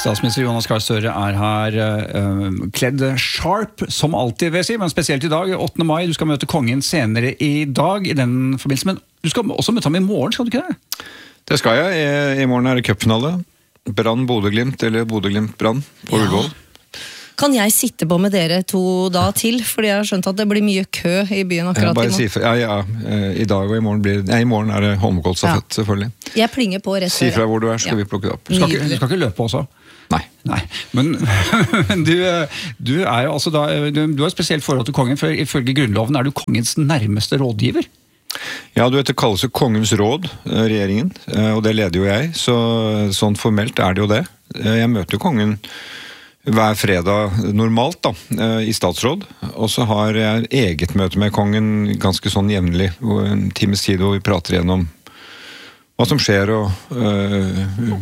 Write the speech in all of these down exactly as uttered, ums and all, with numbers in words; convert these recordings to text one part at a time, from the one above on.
Statsminister Jonas Gahr Støre er her uh, kledd sharp, som alltid vil jeg si, men spesielt i dag, åttende mai. Du skal møte kongen senere i dag i den forbindelse, men du skal også møte ham i morgen, skal du ikke det? Det skal jeg. I, i morgen er det cupfinale. Brann Bodø-Glimt, eller Bodø-Glimt Brann på ja. Ullevål. Kan jeg sitte på med dere to da til? Fordi jeg har skjønt at det blir mye kø i byen akkurat bare i si for, ja, ja, i dag og i morgen blir nei, i morgen er det Holmenkollstafett, ja. Selvfølgelig. Jeg plinger på rett. Si fra hvor du er, skal ja. Vi plukke det opp. Du skal, ikke, du skal ikke løpe også? Nei. Nei. Men, men du, du er jo altså da, du, du har et spesielt forhold til kongen, for ifølge grunnloven er du kongens nærmeste rådgiver. Ja, du vet, det kalles jo kongens råd, regjeringen, og det leder jo jeg, så sånn formelt er det jo det. Jeg møter jo kongen hver fredag normalt da, i statsråd, og så har jeg eget møte med kongen ganske sånn jevnlig, en times tid hvor vi prater igjennom hva som skjer, og uh,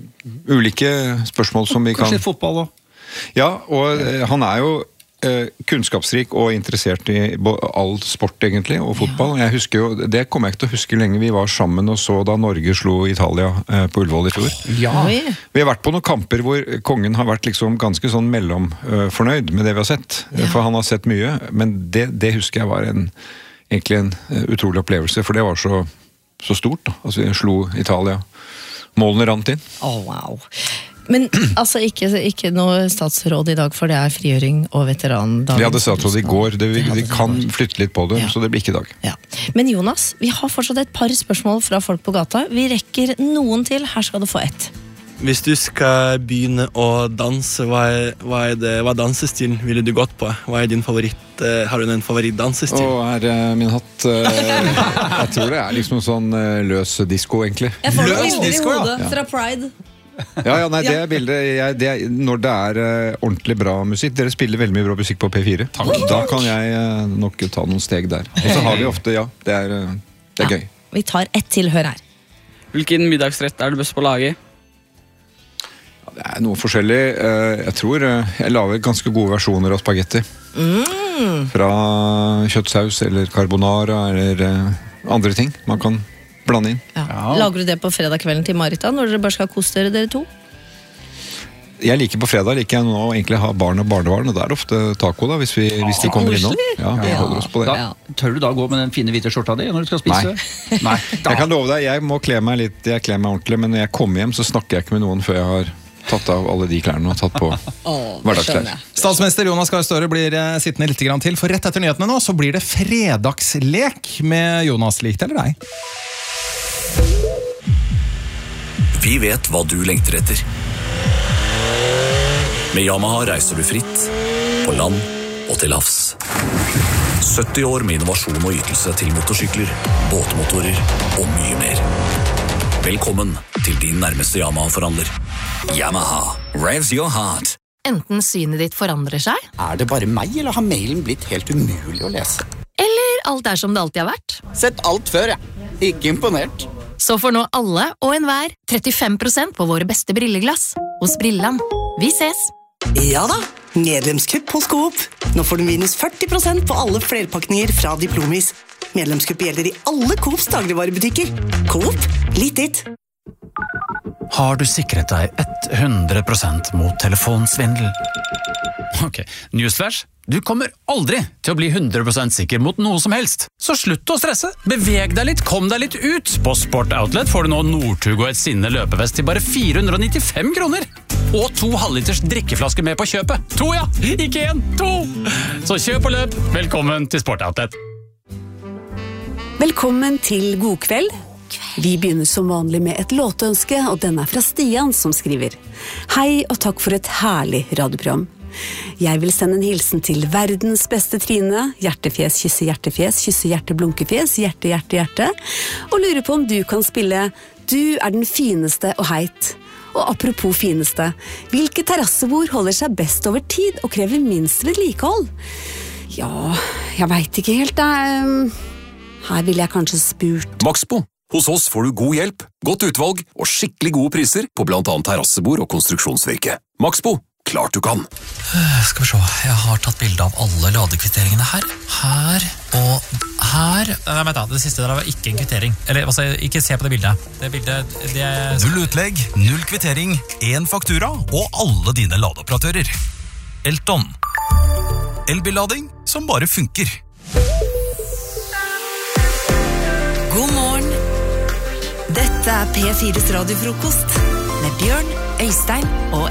ulike spørsmål som vi kan... Kanskje fotball da? Ja, og han er jo uh, kunnskapsrik og interessert i all sport egentlig, og fotball. Ja. Jeg husker jo, det kommer jeg ikke til å huske lenge, vi var sammen og så da Norge slo Italia uh, på Ullevål i fjor. Ja. Vi har vært på noen kamper hvor kongen har vært liksom ganske sånn mellom uh, fornøyd med det vi har sett, ja. For han har sett mye, men det, det husker jeg var en, egentlig en uh, utrolig opplevelse, for det var så så stort da, altså vi slo Italia, målene rant inn. Åh, oh, wow. Men altså ikke, ikke noe statsråd i dag, for det er frigjøring og veterandag. Vi hadde statsråd i går, det, vi, vi kan flytte litt på det, ja. Så det blir ikke i dag. Ja. Men Jonas, vi har fortsatt et par spørsmål fra folk på gata. Vi rekker noen til, her skal du få ett. Hvis du skal begynne å danse, hva er, hva er, det, hva dansestilen ville du gått på? Hva er din favoritt? Uh, har du en favorittdansestil? Å, er uh, min hatt uh, jeg tror det er liksom sånn uh, løs disco egentlig. Jeg får løs bilder disco, i hodet ja. Fra Pride. Ja, ja, nei, det er bildet jeg, det er, når det er uh, ordentlig bra musikk. Dere spiller veldig mye bra musikk på P fire. Takk. Da kan jeg uh, nok ta noen steg der. Og så har vi ofte, ja, det er, uh, det er ja. Gøy. Vi tar ett til, hør her. Hvilken middagsrett er du best på å lage? Det er noe forskjellig. Jeg tror jeg lager ganske gode versjoner av spagetti. Mm. Fra kjøttsaus eller carbonara eller andre ting man kan blande inn. Ja. Ja. Lager du det på fredag kvelden til Marita når dere bare skal kose dere, dere to? Jeg liker på fredag, liker jeg nå å egentlig ha barn og barnebarn, og det er ofte taco da, hvis, vi, hvis de kommer innom. Ja, vi ja. holder oss på det. Da, tør du da gå med den fine hvite skjorta di når du skal spise? Nei. Nei. Jeg kan love deg, jeg må kle meg litt, jeg kler meg ordentlig, men når jeg kommer hjem så snakker jeg ikke med noen før jeg har tatt av alle de klærne og tatt på oh, hverdagsklær. Statsminister Jonas Gahr Støre blir sittende litt grann til, for rett etter nyhetene nå så blir det fredagslek med Jonas. Likt eller deg? Vi vet hva du lengter etter. Med Yamaha reiser du fritt, på land og til havs. sytti år med innovasjon og ytelse til motorsykler, båtmotorer og mye mer. Velkommen til din nærmeste Yamaha-forhandler. Yamaha, revs your heart. Enten synet ditt forandrer seg. Er det bare meg, eller har mailen blitt helt umulig å lese? Eller alt er som det alltid har vært. Sett alt før, jeg. Ikke imponert. Så får nå alle og enhver trettifem prosent på våre beste brilleglass. Hos Brilland. Vi ses. Ja da, medlemskupp hos Coop. Nå får du minus førti prosent på alle flerpakninger fra Diplomis. Medlemskupp gjelder i alle Coops dagligvarebutikker. Coop, litt ditt. Har du sikret deg hundre prosent mot telefonsvindel? Ok, newsflash. Du kommer aldri til å bli hundre prosent sikker mot noe som helst. Så slutt å stresse. Beveg deg litt, kom deg litt ut. På Sport Outlet får du nå Northug og et sinne løpevest til bare fire hundre og nittifem kroner. Og to halvliters drikkeflasker med på kjøpet. To, ja! Ikke en, to! Så kjøp og løp. Velkommen til Sport Outlet. Velkommen til God kveld. Vi begynner som vanlig med et låtønske, og den er fra Stian som skriver. Hei og takk for et herlig radioprogram. Jeg vil sende en hilsen til verdens beste Trine, hjertefjes, kysse hjertefjes, kysse hjerte, blunkefjes, hjerte, hjerte, hjerte, og lurer på om du kan spille Du er den fineste og heit. Og apropos fineste, hvilke terrassebord holder seg best over tid og krever minst vedlikehold? Ja, jeg vet ikke helt, da. Her vil jeg kanskje spurt. Maxbo. Hos oss får du god hjelp, godt utvalg og skikkelig gode priser på blant annet terrassebord og konstruksjonsvirke. Maxbo. Klart du kan. Skal vi se, jeg har tatt bilde av alle ladekvitteringene her. Her og her. Nei, vent da, det siste der var ikke en kvittering. Eller, altså, ikke se på det bildet. Det bildet, det er... Null utlegg, null kvittering, en faktura og alle dine ladeoperatører. Elton. Elbillading som bare funker. God morgen. Dette er P fires radiofrokost med Bjørn, Øystein og